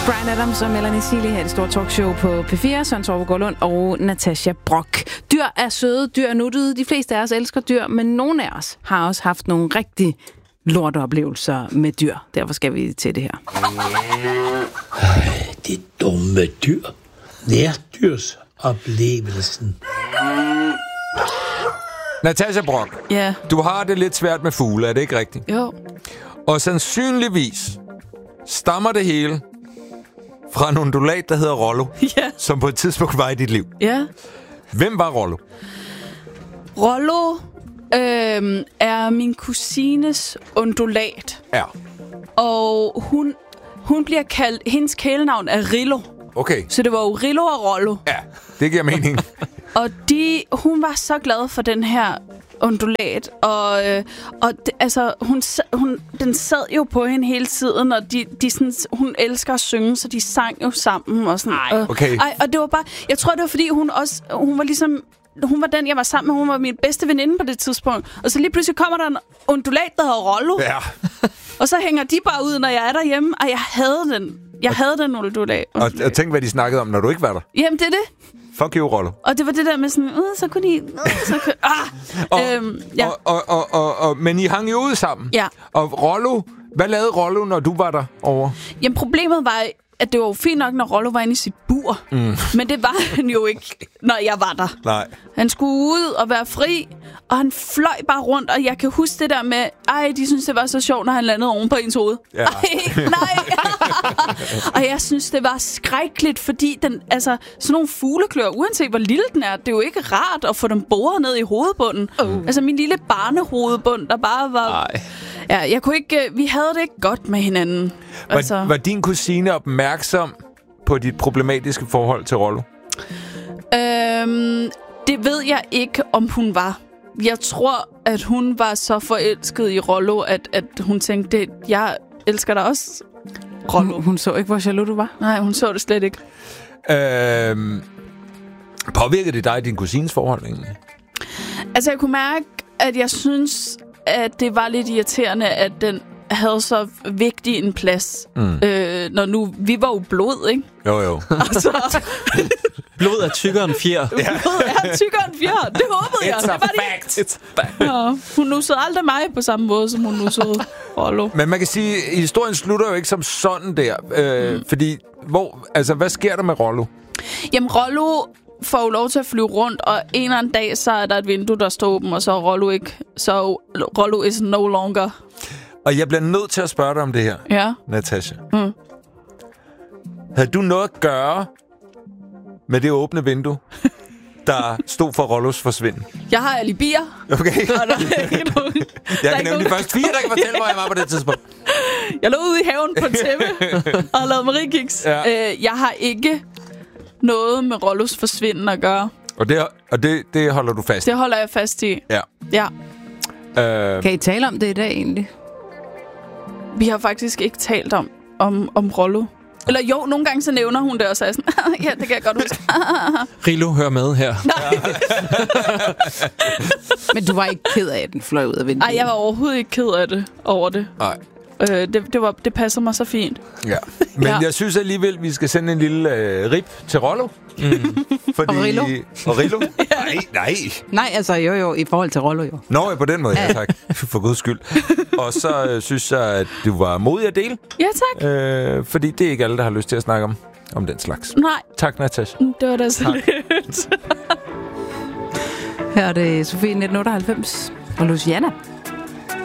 Bryan Adams og Melanie Seely her i det store talkshow på P4. Søren Torve Gårdlund og Natasha Brock. Dyr er søde, dyr er nuttede. De fleste af os elsker dyr, men nogle af os har også haft nogle rigtig lorteoplevelser med dyr. Derfor skal vi til det her. Det dumme dyr. Nærdyrsoplevelsen. Natasha Brock, Ja. du har det lidt svært med fugle, er det ikke rigtigt? Jo. Og sandsynligvis stammer det hele fra en undulat, der hedder Rollo, Ja. som på et tidspunkt var i dit liv. Ja. Hvem var Rollo? Rollo er min kusines undulat. Ja. Og hun bliver kaldt... Hendes kælenavn er Rillo. Okay. Så det var jo Rillo og Rollo. Ja, det giver mening. Og hun var så glad for den her undulat, og den sad jo på hende hele tiden, og de sådan, hun elsker at synge, så de sang jo sammen og sådan. Okay. Og det var bare, jeg tror det var fordi hun var ligesom, hun var den jeg var sammen med, hun var min bedste veninde på det tidspunkt, og så lige pludselig kommer der en undulat der hedder Rollo, Ja. og så hænger de bare ud når jeg er derhjemme, og jeg havde den undulat. Og tænk, hvad de snakkede om, når du ikke var der. Jamen det er det. Fuck you, Rollo. Og det var det der med sådan, så kunne de... ja. Men I hang jo ud sammen. Ja. Og Rollo, hvad lavede Rollo, når du var der over? Jamen problemet var, at det var jo fint nok, når Rollo var inde i sit bur. Men det var han jo ikke, når jeg var der. Nej. Han skulle ud og være fri, og han fløj bare rundt, og jeg kan huske det der med, de synes, det var så sjovt, når han landede oven på ens hoved. Ja. Nej. Og jeg synes, det var skrækkeligt, fordi sådan nogle fugleklør, uanset hvor lille den er, det er jo ikke rart at få dem boret ned i hovedbunden. Altså min lille barnehovedbund, der bare var... Ja, jeg kunne ikke... Vi havde det ikke godt med hinanden. Var din kusine opmærksom på dit problematiske forhold til Rollo? Det ved jeg ikke, om hun var. Jeg tror, at hun var så forelsket i Rollo, at hun tænkte, jeg elsker dig også, Rollo. Hun så ikke, hvor jaloux du var? Nej, hun så det slet ikke. Påvirkede det dig i din kusines forhold egentlig? Altså, jeg kunne mærke, at jeg synes, at det var lidt irriterende, at den havde så vigtig en plads. Når nu... Vi var jo blod, ikke? Jo. Altså, blod er tykkere end fjer. blod er tykkere end fjer. Det håbede jeg. It's a Det var fact. It's fact. Ja, hun nussede aldrig mig på samme måde, som hun nussede Rollo. Men man kan sige, at historien slutter jo ikke som sådan der. Fordi, hvad sker der med Rollo? Jamen, Rollo får jo lov til at flyve rundt, og en eller anden dag, så er der et vindue, der står åben, og så er Rollo ikke... Så Rollo is no longer. Og jeg bliver nødt til at spørge dig om det her, Ja. Natasha. Havde du noget at gøre med det åbne vindue, der stod for Rollos forsvinden? Jeg har alibier. Okay. Og der er ikke nogen... Jeg kan nemlig først 4, der kan fortælle, hvor jeg var på det tidspunkt. Jeg lå ude i haven på tæppe og lavede Marie-kiks. Ja. Jeg har ikke noget med Rollos forsvinden at gøre. Og det holder du fast i? Det holder jeg fast i. Ja. Ja. Kan I tale om det i dag egentlig? Vi har faktisk ikke talt om Rollo. Eller jo, nogle gange så nævner hun det, og så er jeg sådan, ja, det kan jeg godt huske. Rilo, hør med her. Men du var ikke ked af, at den fløj ud af vinduet? Nej, jeg var overhovedet ikke ked af det over det. Nej. Det passer mig så fint. Ja. Men Ja. jeg synes alligevel, vi skal sende en lille rip til Rollo. Fordi... Og Rillo. Og Rillo? Nej. Nej, altså jo, i forhold til Rollo jo. Nå, på den måde, ja tak. For guds skyld. Og så synes jeg, at du var modig at dele. Ja, tak. Fordi det er ikke alle, der har lyst til at snakke om den slags. Nej, Tak, Natasha. det var da så lidt. Her er det Sofie 1998 og Luciana.